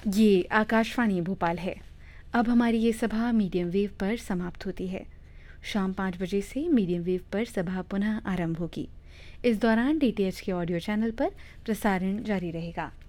ये आकाशवाणी भोपाल है। अब हमारी ये सभा मीडियम वेव पर समाप्त होती है। शाम 5 बजे से मीडियम वेव पर सभा पुनः आरंभ होगी। इस दौरान डीटीएच के ऑडियो चैनल पर प्रसारण जारी रहेगा।